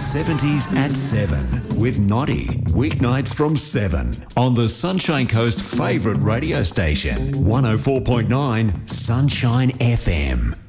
70s at 7 with Noddy. Weeknights from 7 on the Sunshine Coast favourite radio station, 104.9 Sunshine FM.